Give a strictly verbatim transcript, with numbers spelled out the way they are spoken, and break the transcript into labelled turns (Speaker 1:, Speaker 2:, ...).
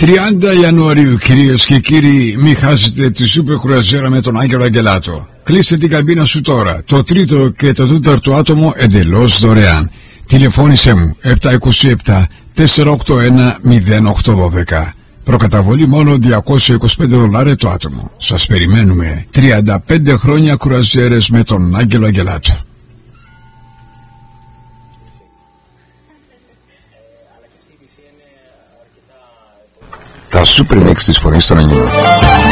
Speaker 1: τριάντα Ιανουαρίου, κυρίες και κύριοι, μην χάσετε τη σούπερ κρουαζιέρα με τον Άγγελο Αγγελάτο. Κλείστε την καμπίνα σου τώρα. Το τρίτο και το τέταρτο άτομο εντελώς δωρεάν. Τηλεφώνησέ μου επτά είκοσι επτά τετρακόσια ογδόντα ένα μηδέν οκτώ δώδεκα. Προκαταβολή μόνο διακόσια είκοσι πέντε δολάρια το άτομο. Σας περιμένουμε. τριάντα πέντε χρόνια κρουαζιέρες με τον Άγγελο Αγγελάτο.
Speaker 2: Τα Super Mix της φωνής των Αγγελών.